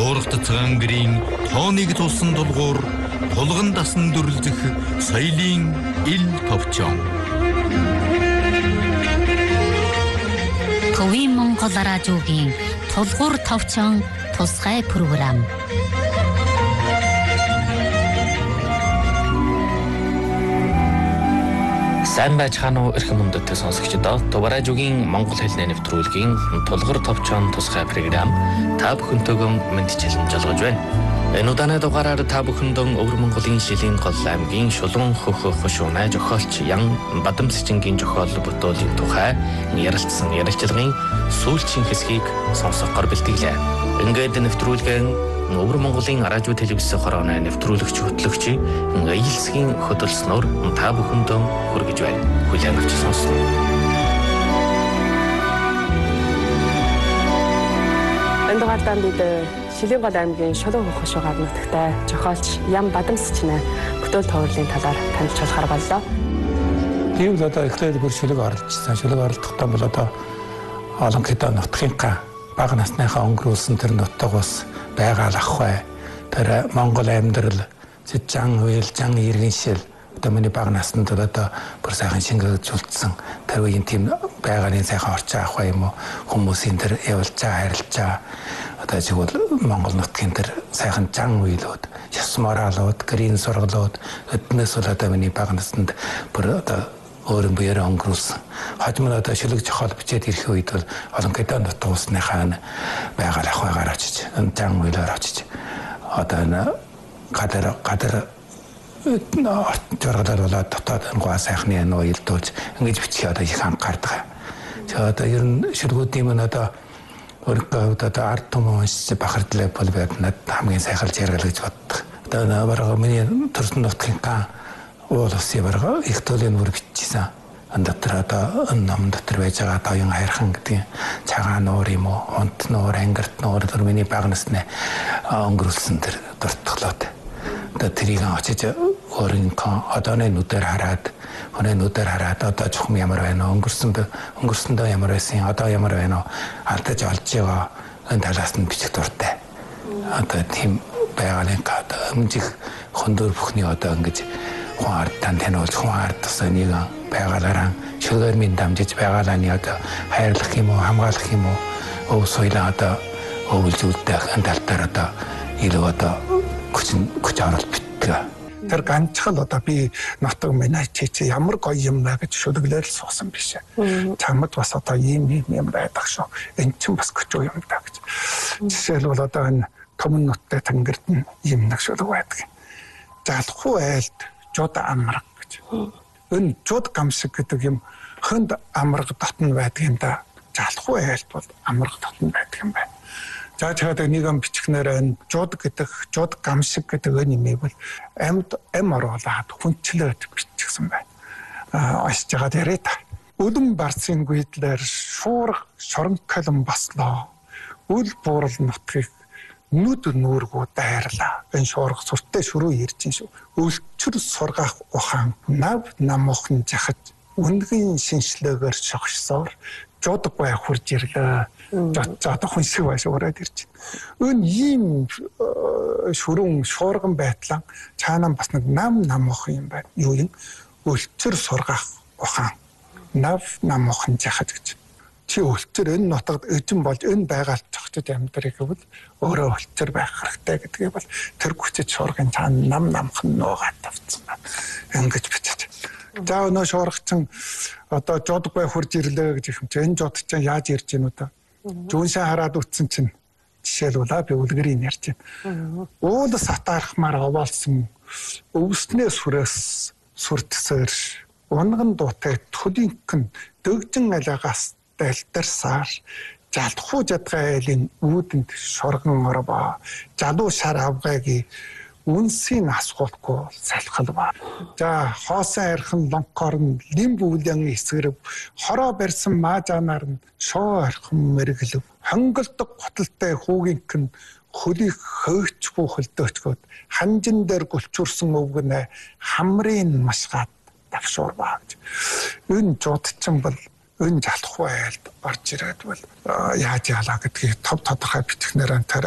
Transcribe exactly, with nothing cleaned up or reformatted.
шуурхт цагаангэрийн тооныг тулсан дулгуур тулган дасан дүрлзэх соёлын ил товчон. Төвийн Монгол радиогийн тулгуур товчон тусгай програм. Сайн байцгаана уу эрхэм хүндэт сонсогчдоо. Тувражуугийн Монгол хэлний нэвтрүүлгийн тулгуур товчон тусгай програм та бүхэнтэйгөө мэдчилэн жолгож байна. Энэ удаагийн дугаараар та бүхэндээ Өвөр Монголын Шилийн гол аймгийн Шулуун хөх хошуунай зохиолч Ян Бадамсчингийн зохиол бүтээлийн тухай ярилцсан ярилцлагын сүүлчийн хэсгийг сонсохоор бэлтгэлээ. Ингээд нэвтрүүлгийн Өвөр Монголын радио телевизийн хорооны нэвтрүүлэгч хөтлөгч Аялсгийн хөтөлснөөр та бүхэндээ хүргэж байна. Хүлээн авч сонсноо. Энэ дугаартаа бид Шилийн гол аймгийн Шулуун хөх хошуугаар нутагтай зохиолч Ян Бадамсчинаа бүтээл товрлын талаар танилцуулж болохоор боллоо. Тийм л одоо эхлээд бүр шүлэг оролцсон. Шүлэг оролцохдоо бол одоо олон хэдэн нутгийнхаа бага насныхаа өнгөрүүлсэн тэр нутагаас байгаа л ах бай. Тэр Монгол амьдрал зэжан үйл жан иргэн шил одоо миний бага наснд одоо бүр сайхан шингээгдүүлсэн тэр үеийн тийм байгааны сайхан орчин ах бай юм уу хүмүүсийн тэр явж байгаа харилцаж байгаа одоо жигүүл Монгол нутгийн тэр сайхан жан үйлүүд яс моралууд гэрийн сургалууд эднээс бол одоо миний бага наснд бүр одоо өөрийн биеэр өнгөрүүлсэн. Хажим нь одоо шүлэг зохиол бичээд ирэх үед бол олон хэдэн нутаг улсныхаа байгаа ах байгаар очиж, жан үйлээр очиж одоо энэ гадар гадар жоргалаар болоод дотоод гоо сайхны нөө илдүүлж ингэж бичих одоо их анхаардаг. За одоо ер нь шүлгүүдийн мань одоо өөрөөр одоо ард түмэн уншиж бахардлаа бол байд хамгийн сайхан жаргал гэж боддог. Одоо бараг миний төрсөн нутгийн ган уул усын барга их төлөв бүр бичсэн. Ан дотор одоо ном дотор байж байгаа тоён хайрхан гэдэг цагаан нуур юм уу, унт нуур, ангирт нуур тэр миний бага насны өнгөрүүлсэн тэр дуртгалууд. Одоо тэрийг очиж өөрийн одооны нүдээр хараад, өнөө нүдээр хараад одоо чухам ямар байна, өнгөрсөндөө өнгөрсөндөө ямар байсан, одоо ямар байна, алдаж олж байгаа энэ талаас нь бичих дуртай. Одоо тийм байгалийн кад өмжих хөндөр бүхний одоо ингэж хүн ардтан танилцуулж хүн ард тусаа нэг байгалаараа шүлгээр минь дамжиж байгаалааны одоо хайрлах юм уу хамгаалах юм уу өв соёлоо одоо өвлж үлдээх талаар одоо илүү одоо хүч хүч оруулалт битгээ. Тэр ганцхан одоо би нутаг минь чи чи ямар гоё юм бэ гэж шүлгэлээр л суусан биш. Чамд бас одоо ийм ийм юм байдаг шүү. Энд чинь бас көчөө юм даа гэж. Жишээлбэл одоо энэ Төмөн нуттай тэнгэрд нь ийм нэг шүлэг байдаг. Залхуу айлд жод амраг гэж. Энэ жод гамшиг гэдэг юм хөнд амраг дотн байдаг юм да. Залхуу айлд бол амраг дотн байдаг юм байна. За тэгээд нэг юм бичгнээр энэ жод гэдэг жод гамшиг гэдэг энэ юм бол амьд ам оруулаад хүнчлээд бичсэн байна. Аа очиж байгаа дээрээ та. Үлэн барсын гүйдлэр шуурга шоронколон баслоо. Үл буурал нутгийг нүд нүүргүү дайрлаа. Энэ шуурга сурттай шүрүү ирж шүү. Өлчөр сургаах ухаан нав намуухан жахаж үндгийн шинжлэгээр шогшсоор жодгой хурж ирлээ. Жод жод хүнсэг байж ураад ирж байна. Энэ ийм шүрүүн шуурган байтлаа цаанаа бас нэг нам намуухан юм байна. Юу юм? Өлчөр сургаах ухаан нав намуухан жахаж гэж. Чи өлтөр энэ нутагт эзэн болж энэ байгаль зохицож амьдрэх гэвэл өөрөө өлтөр байх хэрэгтэй гэдгийг бол тэр хүчит шуургын цаана нам намхан нуугаад тавцсан байна. Ингэж бичиж. За өнөө шуургачин одоо жодгой хурж ирлээ гэж юм чи энэ жод чинь яаж ирж гинүү та. Жүншээ хараад үтсэн чинь жишээлбэл би үлгэрийн ярьж байна. Уулс атаархмаар овоолсон өвснээ сүрээс сүртсээр унган дуутай төлийнхэн дөгжин алагаас дэлдэрсаар жалхуу жадгай айлын үүдэнд шоргон орбоо жалуу шар авгайг үнсийн асгуулгүй салхалва. За хоосон архан лонкорн лимб үлэн эсгэрв хороо барьсан маажанаар нь шоо архан мэргэлв хонголдог готалтай хүүгийнхэн хөлийг хөөчгүй хөлдөөчгөөд ханжин дээр гөлчүүрсэн өвгөнэ хамрын машгаад давшуурбаа гэж. Энэ жуудчин бол энэ залхуу айлд орж ирээд бол яаж яалаа гэдгийг тов тодорхой битгэнээр